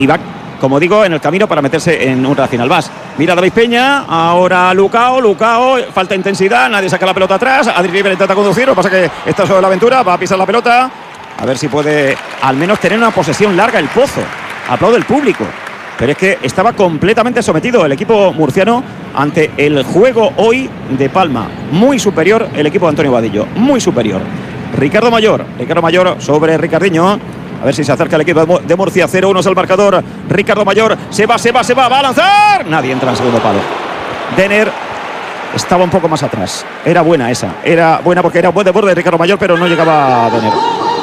y va, como digo, en el camino para meterse en un Racing Albás. Mira David Peña, ahora Lucao, falta intensidad, nadie saca la pelota atrás, Adri Rivera intenta conducir, lo que pasa que está sobre la aventura, va a pisar la pelota, a ver si puede al menos tener una posesión larga el Pozo. Aplaude el público, pero es que estaba completamente sometido el equipo murciano ante el juego hoy de Palma. Muy superior el equipo de Antonio Vadillo, muy superior. Ricardo Mayor sobre Ricardiño. A ver si se acerca el equipo de Murcia. 0-1 es el marcador. Ricardo Mayor se va, va a lanzar. Nadie entra en segundo palo. Denner estaba un poco más atrás. Era buena esa. Era buena porque era un buen desborde de Ricardo Mayor, pero no llegaba a Denner.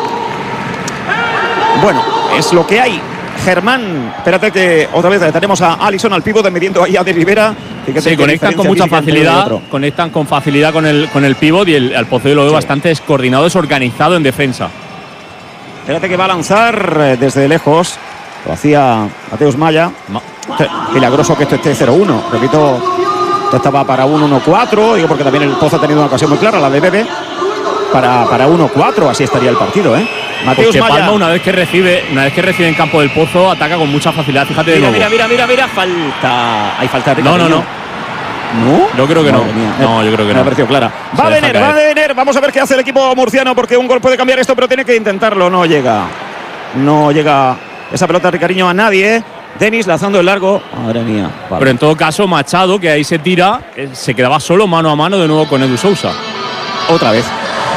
Bueno, es lo que hay. Germán, espérate que otra vez tenemos a Alisson al pívot midiendo ahí a De Rivera. Sí, conectan con mucha facilidad. Conectan con facilidad con el pívot y al Pozo lo veo bastante descoordinado, desorganizado en defensa. Espérate que va a lanzar desde lejos. Lo hacía Mateus Maya. Milagroso que esto esté 0-1. Repito, esto estaba para un 1-4. Digo porque también el Pozo ha tenido una ocasión muy clara, la de Bebe. Para 1-4, así estaría el partido, ¿eh? Mateus Maya. Palma, una vez que recibe en campo del Pozo, ataca con mucha facilidad. Fíjate de nuevo. Mira. Falta. Hay falta de No. ¿No? Yo creo que no. No, yo creo que no. Me ha parecido clara. Va a Denner. Vamos a ver qué hace el equipo murciano, porque un gol puede cambiar esto, pero tiene que intentarlo. No llega esa pelota Ricardinho a nadie. Denis lanzando el largo. Madre mía. Vale. Pero en todo caso, Machado, que ahí se tira, se quedaba solo mano a mano de nuevo con Edu Sousa. Otra vez.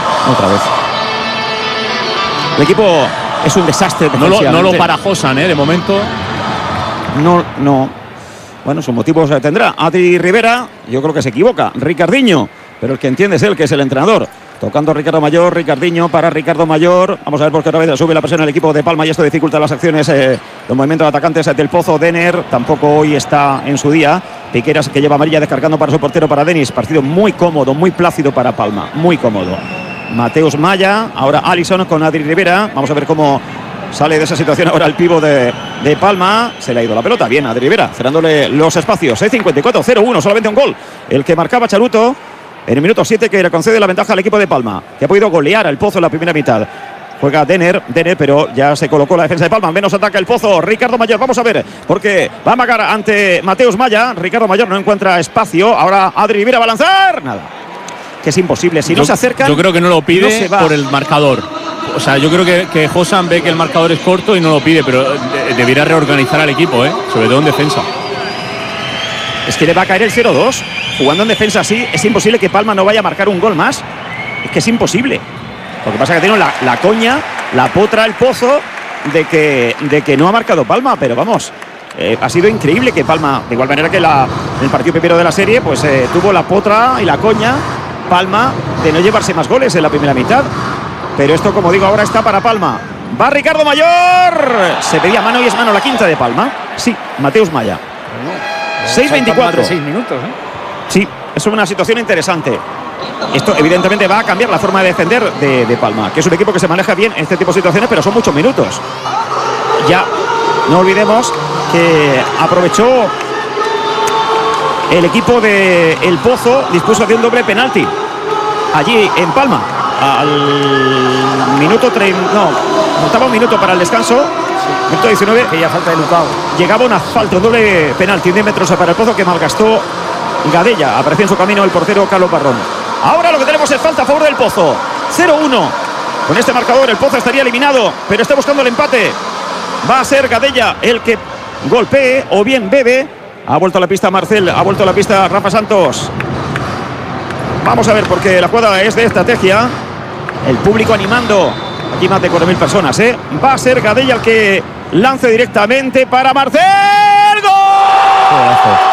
El equipo es un desastre. No lo parajosan, de momento. No. Bueno, sus motivos tendrá. Adri Rivera, yo creo que se equivoca. Ricardinho, pero el que entiende es él, que es el entrenador. Tocando Ricardo Mayor, Ricardinho para Ricardo Mayor. Vamos a ver por qué otra vez sube la presión el equipo de Palma y esto dificulta las acciones, los movimientos de atacantes del Pozo. Denner tampoco hoy está en su día. Piqueras, que lleva amarilla, descargando para su portero, para Denis. Partido muy cómodo, muy plácido para Palma, muy cómodo. Mateus Maya, ahora Alisson con Adri Rivera. Vamos a ver cómo sale de esa situación ahora el pívot de Palma. Se le ha ido la pelota. Bien, Adri Rivera, cerrándole los espacios. 54, 0-1, solamente un gol. El que marcaba Charuto en el minuto 7, que le concede la ventaja al equipo de Palma, que ha podido golear al Pozo en la primera mitad. Juega Denner, pero ya se colocó la defensa de Palma. Menos ataca el Pozo. Ricardo Mayor, vamos a ver, porque va a amagar ante Mateus Maya. Ricardo Mayor no encuentra espacio. Ahora Adri Rivera va a lanzar. Nada. Que es imposible. Si no se acercan. Yo creo que no lo pide por el marcador. O sea, yo creo que Josan ve que el marcador es corto y no lo pide, pero debería reorganizar al equipo, sobre todo en defensa. Es que le va a caer el 0-2. Jugando en defensa así, es imposible que Palma no vaya a marcar un gol más. Es que es imposible. Lo que pasa es que tiene la coña, la potra, el Pozo de que no ha marcado Palma, pero vamos. Ha sido increíble que Palma, de igual manera que en el partido primero de la serie, pues tuvo la potra y la coña Palma de no llevarse más goles en la primera mitad. Pero esto, como digo, ahora está para Palma. Va Ricardo Mayor. Se pedía mano y es mano la quinta de Palma. Sí, Mateus Maya. 6-24. 6 minutos, Sí, es una situación interesante. Esto evidentemente va a cambiar la forma de defender de Palma, que es un equipo que se maneja bien en este tipo de situaciones, pero son muchos minutos. Ya no olvidemos que aprovechó el equipo de El Pozo, dispuso de un doble penalti allí en Palma al minuto 30, faltaba un minuto para el descanso. Minuto 19, que ya falta de Lucao. Llegaba un asfalto, un doble penalti, 10 metros para el Pozo, que malgastó Gadella. Apareció en su camino el portero Carlos Barrón. Ahora lo que tenemos es falta a favor del Pozo. 0-1. Con este marcador el Pozo estaría eliminado, pero está buscando el empate. Va a ser Gadella el que golpee, o bien Bebe. Ha vuelto a la pista Marcel, ha vuelto a la pista Rafa Santos. Vamos a ver, porque la jugada es de estrategia. El público animando. Aquí más de 4.000 personas, Va a ser Gadella el que lance directamente para Marcel. ¡Gol!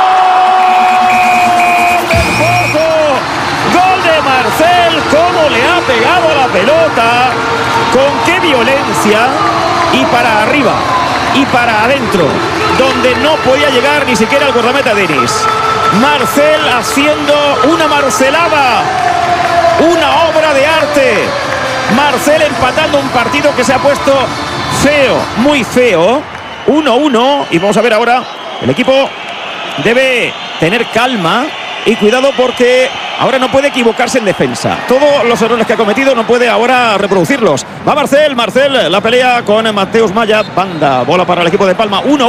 Gol de Marcel. Cómo le ha pegado a la pelota. Con qué violencia. Y para arriba. Y para adentro. Donde no podía llegar ni siquiera el guardameta Denis. Marcel haciendo una marcelada. Una obra de arte. Marcel empatando un partido que se ha puesto feo, muy feo. 1-1. Y vamos a ver ahora. El equipo debe tener calma Y cuidado porque ahora no puede equivocarse en defensa. Todos los errores que ha cometido no puede ahora reproducirlos. Va Marcel, la pelea con Mateus Maya. Banda, bola para el equipo de Palma. 1